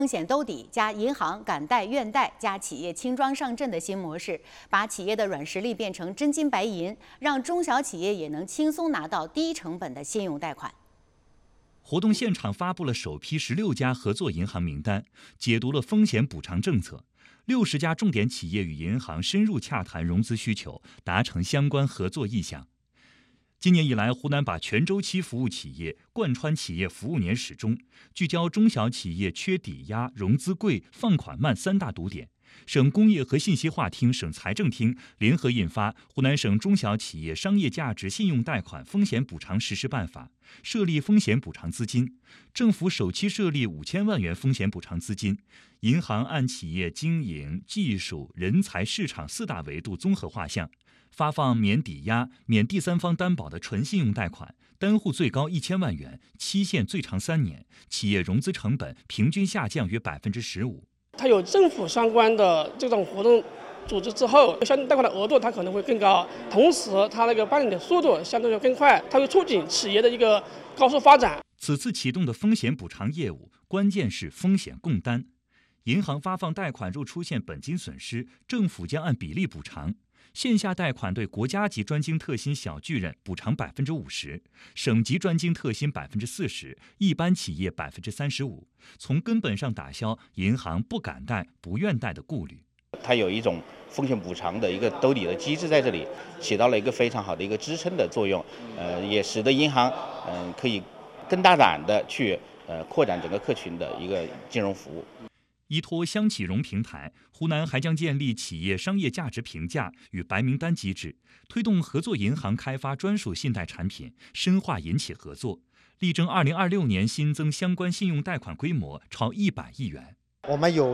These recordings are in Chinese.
风险兜底加银行敢贷愿贷加企业轻装上阵的新模式，把企业的软实力变成真金白银，让中小企业也能轻松拿到低成本的信用贷款。 活动现场发布了首批16家合作银行名单，解读了风险补偿政策。60家重点企业与银行深入洽谈融资需求，达成相关合作意向。今年以来，湖南把全周期服务企业贯穿企业服务年始终，聚焦中小企业缺抵押、融资贵、放款慢3大堵点。省工业和信息化厅、省财政厅联合印发《湖南省中小企业商业价值信用贷款风险补偿实施办法》，设立风险补偿资金。政府首期设立5000万元风险补偿资金，银行按企业经营、技术、人才、市场4大维度综合画像，发放免抵押、免第三方担保的纯信用贷款，单户最高1000万元，期限最长3年，企业融资成本平均下降约15%。 它有政府相关的这种活动组织之后，相应贷款的额度它可能会更高，同时它那个办理的速度相对会更快，它会促进企业的一个高速发展。 此次启动的风险补偿业务，关键是风险共担。银行发放贷款若出现本金损失，政府将按比例补偿。线下贷款对国家级专精特新小巨人补偿50%，省级专精特新40%，一般企业35%，从根本上打消银行不敢贷、不愿贷的顾虑。 它有一种风险补偿的一个兜底的机制在这里，起到了一个非常好的一个支撑的作用，也使得银行可以更大胆的去扩展整个客群的一个金融服务。 依托乡企融平台，湖南还将建立企业商业价值评价与白名单机制，推动合作银行开发专属信贷产品，深化银企合作，力争2026年新增相关信用贷款规模超100亿元。 我们有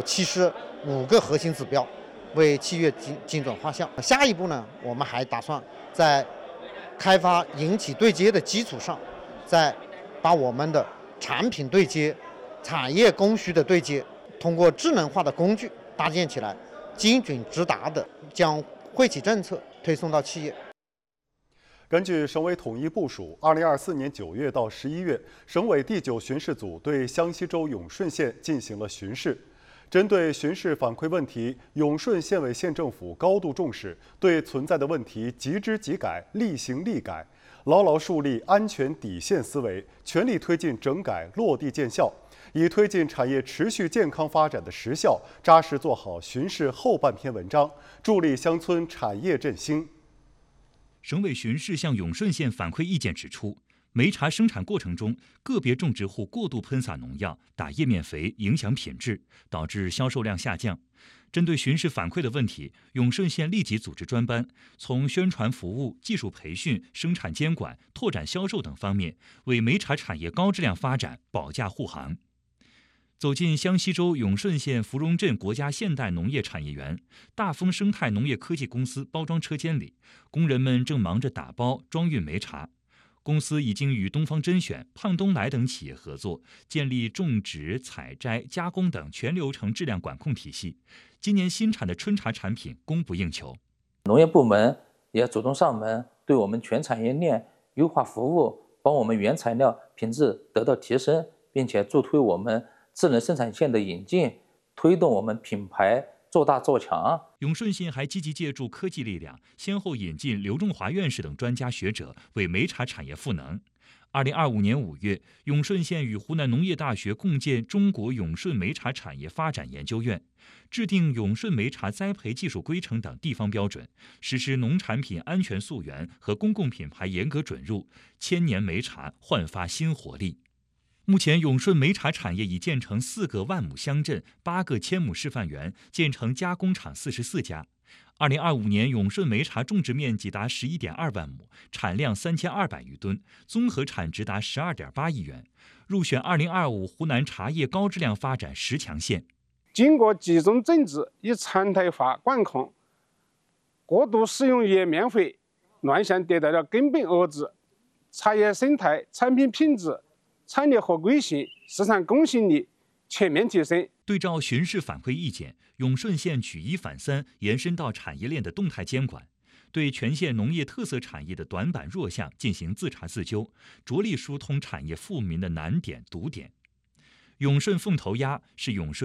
75个核心指标，为企业精准画像。下一步呢，我们还打算在开发银企对接的基础上，再把我们的产品对接、产业供需的对接，通过智能化的工具搭建起来，精准直达的将惠企政策推送到企业。 根据省委统一部署，2024年9月到11月，省委第9巡视组对湘西州永顺县进行了巡视。针对巡视反馈问题，永顺县委县政府高度重视，对存在的问题即知即改、立行立改，牢牢树立安全底线思维，全力推进整改落地见效，以推进产业持续健康发展的实效，扎实做好巡视后半篇文章，助力乡村产业振兴。 省委巡视向永顺县反馈意见指出，煤茶生产过程中，个别种植户过度喷洒农药、打叶面肥，影响品质，导致销售量下降。针对巡视反馈的问题，永顺县立即组织专班，从宣传服务、技术培训、生产监管、拓展销售等方面，为煤茶产业高质量发展保驾护航。走进湘西州永顺县芙蓉镇国家现代农业产业园，大丰生态农业科技公司包装车间里，工人们正忙着打包装运煤茶。公司已经与东方甄选、胖东来等企业合作，建立种植、采摘、加工等全流程质量管控体系。今年新产的春茶产品供不应求。 农业部门也主动上门，对我们全产业链优化服务，帮我们原材料品质得到提升，并且助推我们智能生产线的引进，推动我们品牌做大做强。 永顺县还积极借助科技力量，先后引进刘仲华院士等专家学者，为煤茶产业赋能。2025年5月，永顺县与湖南农业大学共建中国永顺煤茶产业发展研究院，制定永顺煤茶栽培技术规程等地方标准，实施农产品安全溯源和公共品牌严格准入，千年煤茶焕发新活力。目前，永顺煤茶产业已建成4个万亩乡镇、8个千亩示范园，建成加工厂44家。2025年，永顺煤茶种植面积达11.2万亩，产量3200余吨，综合产值达12.8亿元，入选2025湖南茶叶高质量发展10强县。 经过集中整治与常态化管控，过度使用叶面肥，乱象得到了根本遏制，茶叶生态、产品品质、产业合规性、市场公信力全面提升。 对照巡视反馈意见，永顺县举一反三，延伸到产业链的动态监管，对全县农业特色产业的短板弱项进行自查自纠，着力疏通产业富民的难点堵点。永顺凤头鸭是永顺